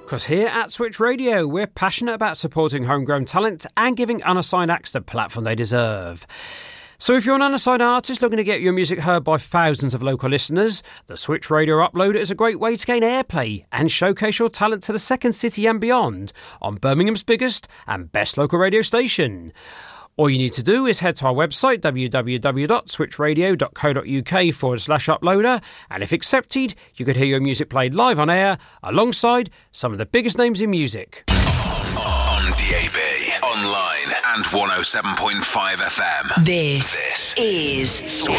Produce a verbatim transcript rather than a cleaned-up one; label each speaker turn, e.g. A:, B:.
A: Because here at Switch Radio, we're passionate about supporting homegrown talent and giving unassigned acts the platform they deserve. So if you're an unassigned artist looking to get your music heard by thousands of local listeners, the Switch Radio Uploader is a great way to gain airplay and showcase your talent to the second city and beyond on Birmingham's biggest and best local radio station. All you need to do is head to our website, w w w dot switch radio dot co dot u k forward slash uploader, and if accepted, you could hear your music played live on air alongside some of the biggest names in music.
B: On D A B, online and one oh seven point five F M.
C: This,
B: this
C: is